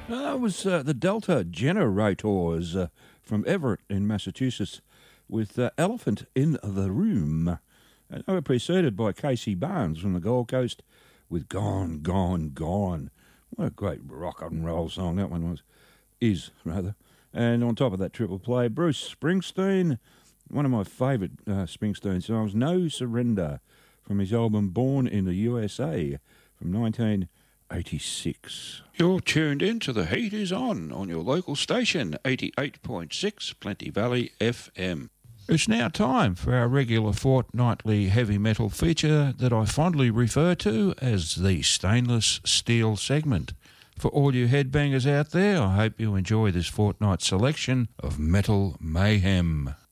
That was the Delta Generators from Everett in Massachusetts with Elephant in the Room. And they were preceded by Casey Barnes from the Gold Coast with Gone, Gone, Gone. What a great rock and roll song that one is. And on top of that triple play, Bruce Springsteen, one of my favourite Springsteen songs, No Surrender, from his album Born in the USA from 1986. You're tuned in to The Heat Is On your local station, 88.6 Plenty Valley FM. It's now time for our regular fortnightly heavy metal feature that I fondly refer to as the Stainless Steel segment. For all you headbangers out there, I hope you enjoy this fortnight selection of Metal Mayhem.